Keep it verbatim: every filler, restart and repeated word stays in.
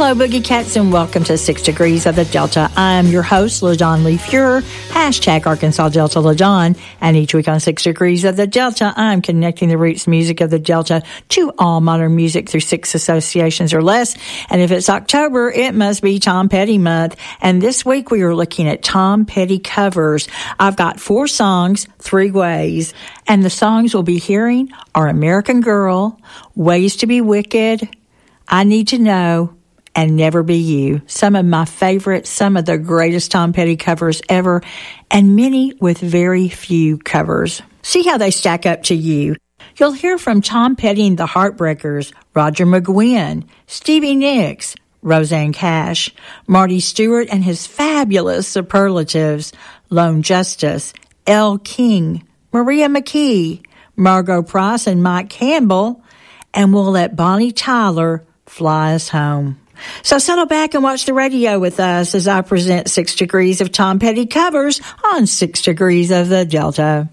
Hello, Boogie Cats, and welcome to Six Degrees of the Delta. I'm your host, LaDawn Lee Fuhrer, hashtag Arkansas Delta LaDawn, and each week on Six Degrees of the Delta, I'm connecting the roots music of the Delta to all modern music through six associations or less. And if it's October, it must be Tom Petty month. And this week we are looking at Tom Petty covers. I've got four songs, three ways, and the songs we'll be hearing are American Girl, Ways to be Wicked, I Need to Know, and Never Be You. Some of my favorites, some of the greatest Tom Petty covers ever, and many with very few covers. See how they stack up to you. You'll hear from Tom Petty and the Heartbreakers, Roger McGuinn, Stevie Nicks, Roseanne Cash, Marty Stewart and his fabulous superlatives, Lone Justice, Elle King, Maria McKee, Margot Price and Mike Campbell, and we'll let Bonnie Tyler fly us home. So settle back and watch the radio with us as I present Six Degrees of Tom Petty covers on Six Degrees of the Delta.